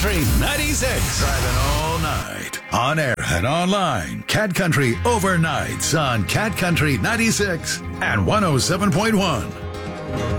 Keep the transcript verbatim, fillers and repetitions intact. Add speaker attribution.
Speaker 1: Country ninety-six. Driving all night. On air and online. Cat Country overnights on Cat Country ninety-six and one oh seven point one.